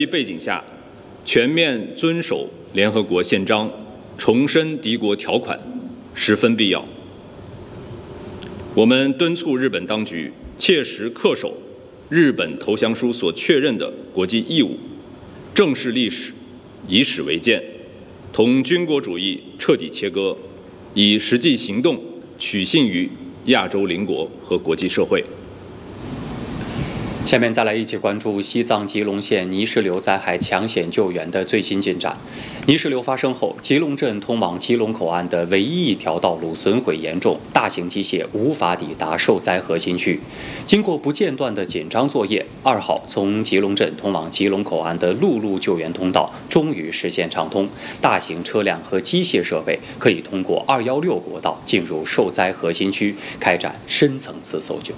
背景下，全面遵守联合国宪章，重申敌国条款，十分必要。我们敦促日本当局切实恪守日本投降书所确认的国际义务，正视历史，以史为鉴，同军国主义彻底切割，以实际行动取信于亚洲邻国和国际社会。 下面再来一起关注西藏吉隆县泥石流灾害抢险救援的最新进展。泥石流发生后，吉隆镇通往吉隆口岸的唯一一条道路损毁严重，大型机械无法抵达受灾核心区。经过不间断的紧张作业，2号从吉隆镇通往吉隆口岸的陆路救援通道终于实现畅通，大型车辆和机械设备可以通过216国道进入受灾核心区，开展深层次搜救。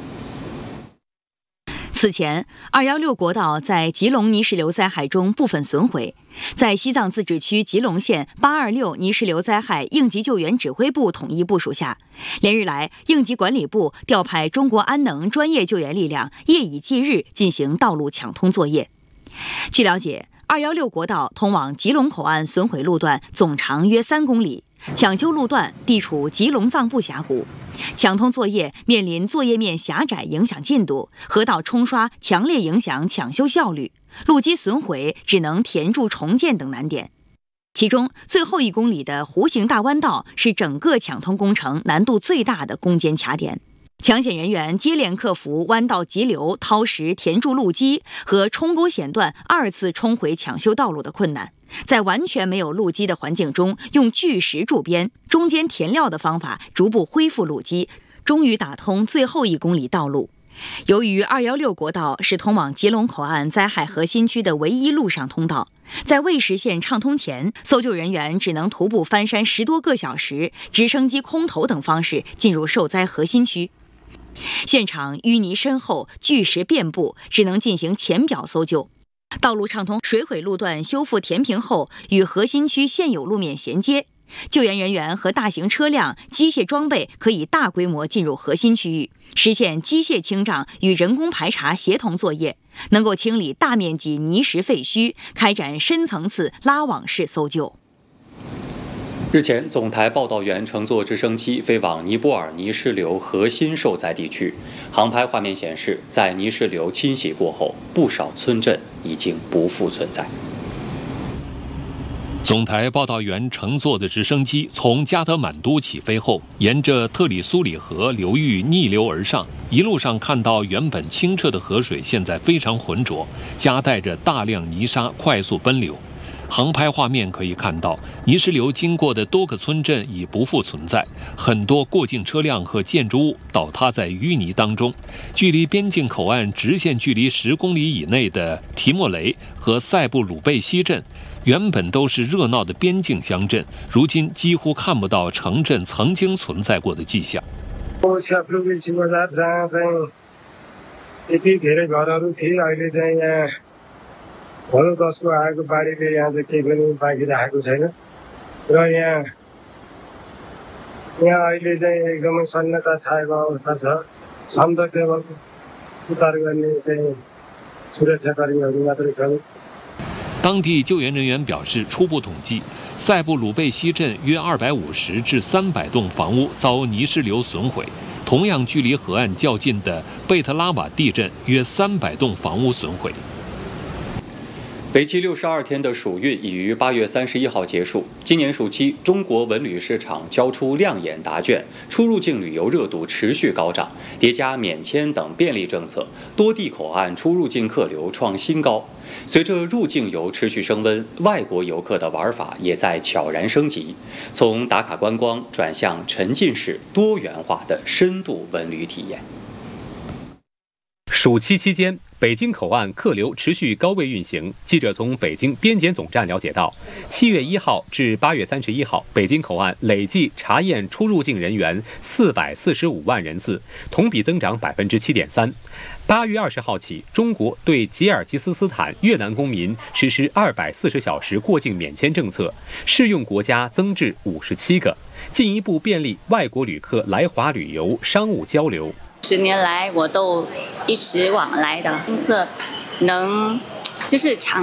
此前，216国道在吉隆泥石流灾害中部分损毁。在西藏自治区吉隆县826泥石流灾害应急救援指挥部统一部署下，连日来，应急管理部调派中国安能专业救援力量，夜以继日进行道路抢通作业。据了解，216国道通往吉隆口岸损毁路段总长约3公里，抢修路段地处吉隆藏布峡谷。抢通作业面临作业面狭窄影响进度，河道冲刷强烈影响抢修效率，路基损毁只能填筑重建等难点。其中最后1公里的弧形大弯道是整个抢通工程难度最大的攻坚卡点。抢险人员接连克服弯道急流、掏石填筑路基和冲沟险段2次冲毁抢修道路的困难，在完全没有路基的环境中，用巨石筑边、中间填料的方法逐步恢复路基，终于打通最后1公里道路。由于216国道是通往吉隆口岸灾害核心区的唯一陆上通道，在未实现畅通前，搜救人员只能徒步翻山10多个小时，直升机空投等方式进入受灾核心区。现场淤泥深厚，巨石遍布，只能进行浅表搜救。道路畅通，水毁路段修复填平后，与核心区现有路面衔接，救援人员和大型车辆、机械装备可以大规模进入核心区域，实现机械清障与人工排查协同作业，能够清理大面积泥石废墟，开展深层次拉网式搜救。 日前，总台报道员乘坐直升机飞往尼泊尔泥石流核心受灾地区。航拍画面显示，在泥石流侵袭过后，不少村镇已经不复存在。 总台报道员乘坐的直升机从加德满都起飞后，沿着特里苏里河流域逆流而上，一路上看到原本清澈的河水现在非常浑浊，夹带着大量泥沙快速奔流。航拍画面可以看到，泥石流经过的多个村镇已不复存在，很多过境车辆和建筑物倒塌在淤泥当中。距离边境口岸直线距离10公里以内的提莫雷和塞布鲁贝西镇，原本都是热闹的边境乡镇，如今几乎看不到城镇曾经存在过的迹象。 भनौँ 10को आएको बाढीले यहाँ चाहिँ केही पनि बाँकी राखेको छैन र यहाँ अहिले चाहिँ एकदमै सन्नता छाएको अवस्था छ। क्षमता केवल उद्धार गर्ने चाहिँ सुरक्षाकर्मीहरू मात्रै छन्。 当地救援人员表示，初步统计，塞布鲁贝西镇约250至300栋房屋遭泥石流损毁，同样距离河岸较近的贝特拉瓦地镇约300栋房屋损毁。 为期62天的暑运已于8月31号结束。今年暑期，中国文旅市场交出亮眼答卷，出入境旅游热度持续高涨，叠加免签等便利政策，多地口岸出入境客流创新高。随着入境游持续升温，外国游客的玩法也在悄然升级，从打卡观光转向沉浸式、多元化的深度文旅体验。 暑期期间，北京口岸客流持续高位运行。记者从北京边检总站了解到，7月1号至8月31号，北京口岸累计查验出入境人员445万人次，同比增长7.3%。8月20号起，中国对吉尔吉斯斯坦、越南公民实施240小时过境免签政策，适用国家增至57个，进一步便利外国旅客来华旅游、商务交流。 10年来，我都一直往来的，能就是长